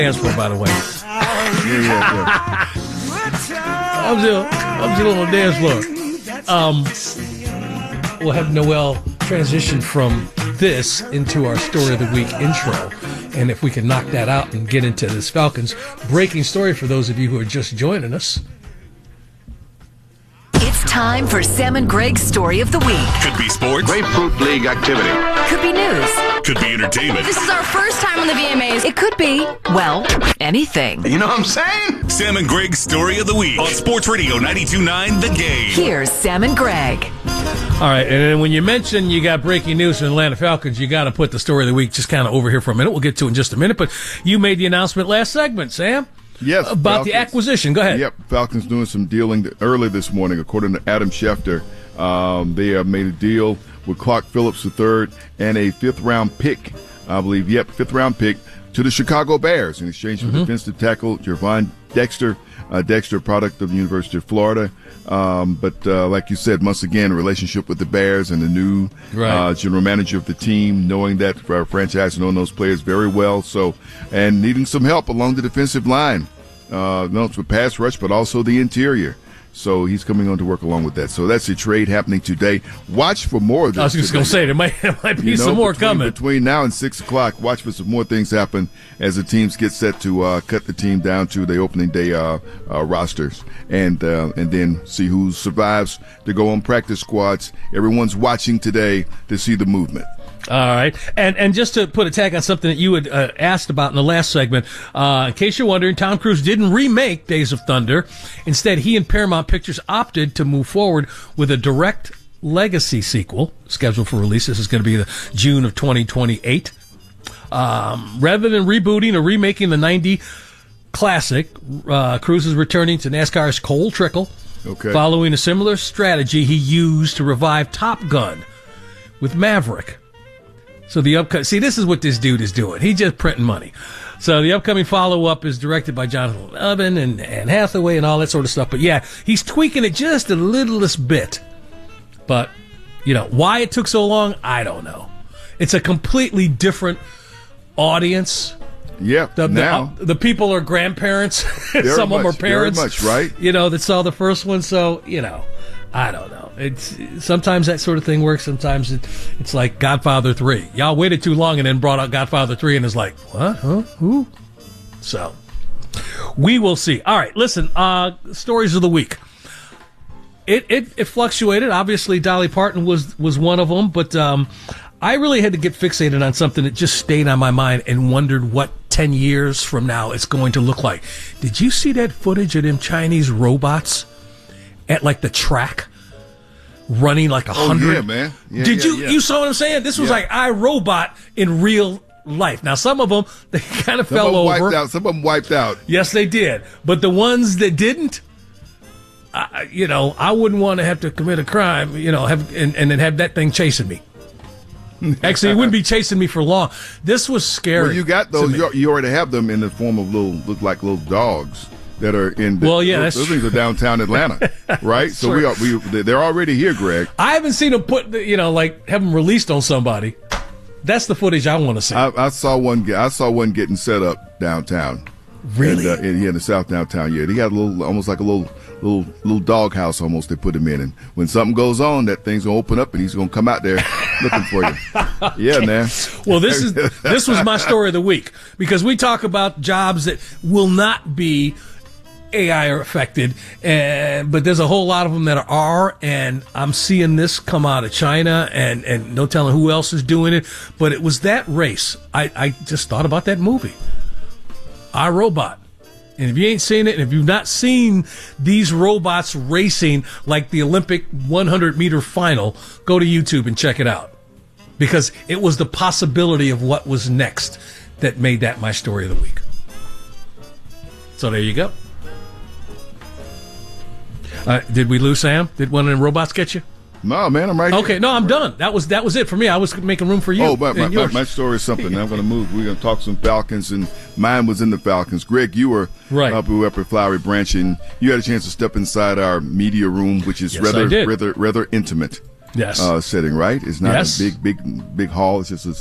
dance floor, by the way. Yeah. I'm still on the dance floor. We'll have Noel transition from this into our Story of the Week intro. And if we can knock that out and get into this Falcons breaking story for those of you who are just joining us. It's time for Sam and Greg's Story of the Week. Could be sports. Grapefruit League activity. Could be news. Could be entertainment. This is our first time on the VMAs. It could be, well, anything. You know what I'm saying? Sam and Greg's Story of the Week on Sports Radio 92.9 The Game. Here's Sam and Greg. All right, and then when you mention you got breaking news from the Atlanta Falcons, you got to put the Story of the Week just kind of over here for a minute. We'll get to it in just a minute, but you made the announcement last segment, Sam. Yes. About Falcons. the acquisition. Go ahead. Yep. Falcons doing some dealing early this morning, according to Adam Schefter. They have made a deal with Clark Phillips III and a fifth-round pick, I believe. Yep, fifth-round pick to the Chicago Bears in exchange for defensive tackle Gervon Dexter. Dexter, product of the University of Florida. But like you said, once again, a relationship with the Bears and the new general manager of the team, knowing that franchise, knowing those players very well, and needing some help along the defensive line, not for pass rush, but also the interior. So he's coming on to work along with that. So that's a trade happening today. Watch for more of this. I was just going to say, there might be some more coming. Between now and 6 o'clock, watch for some more things happen as the teams get set to cut the team down to the opening day rosters and then see who survives to go on practice squads. Everyone's watching today to see the movement. All right. And just to put a tag on something that you had asked about in the last segment, in case you're wondering, Tom Cruise didn't remake Days of Thunder. Instead, he and Paramount Pictures opted to move forward with a direct legacy sequel scheduled for release. This is going to be the June of 2028. Rather than rebooting or remaking the 90 classic, Cruise is returning to NASCAR's Coal Trickle, following a similar strategy he used to revive Top Gun with Maverick. So see, this is what this dude is doing. He's just printing money. So the upcoming follow-up is directed by Jonathan Levin and Anne Hathaway and all that sort of stuff. But yeah, he's tweaking it just a littlest bit. But, why it took so long, I don't know. It's a completely different audience. Yeah, the people are grandparents. Some of them are parents. Very much, right? That saw the first one. So, I don't know. It's sometimes that sort of thing works. Sometimes it's like Godfather 3. Y'all waited too long and then brought out Godfather 3 and it's like, what? Huh? Who? So we will see. All right, listen, stories of the week. It fluctuated. Obviously, Dolly Parton was one of them, but I really had to get fixated on something that just stayed on my mind and wondered what 10 years from now it's going to look like. Did you see that footage of them Chinese robots at like the track running like 100? Oh, yeah, man. Yeah, Did you saw what I'm saying? This was like iRobot in real life. Now, some of them, they kind of fell over. Some of them wiped out. Yes, they did. But the ones that didn't, I wouldn't want to have to commit a crime, and then have that thing chasing me. Actually, it wouldn't be chasing me for long. This was scary. Well, you got those. You already have them in the form of look like little dogs that are in. Those things are downtown Atlanta, right? So they're already here, Greg. I haven't seen them put, have them released on somebody. That's the footage I want to see. I saw one getting set up downtown. Really? In the South downtown. Yeah, they got almost like a little dog house almost they put him in. And when something goes on, that thing's gonna open up and he's gonna come out there looking for you. Okay. Yeah, man. Well, this was my story of the week because we talk about jobs that will not be AI affected, but there's a whole lot of them that are, and I'm seeing this come out of China, and no telling who else is doing it. But it was that race. I just thought about that movie, iRobot. And if you ain't seen it, and if you've not seen these robots racing like the Olympic 100-meter final, go to YouTube and check it out. Because it was the possibility of what was next that made that my story of the week. So there you go. Did we lose Sam? Did one of them robots get you? No, man, I'm right here. Okay, no, I'm done. That was it for me. I was making room for you. Oh, but my story is something. I'm going to move. We're going to talk some Falcons, and mine was in the Falcons. Greg, you were up at Flowery Branch, and you had a chance to step inside our media room, which is rather intimate. Yes. Setting, right? It's not a big hall. It's just a